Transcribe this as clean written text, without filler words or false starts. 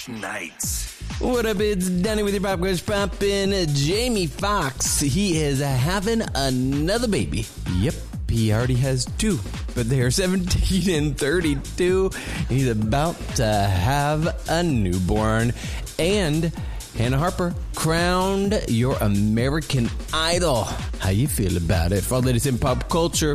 nights. What up, it's Danny with your Pop Quiz Poppin'. Jamie Foxx, he is having another baby. Yep, he already has two, but they are 17 and 32. He's about to have a newborn. And Hannah Harper crowned your American Idol. How you feel about it? For all that is in pop culture,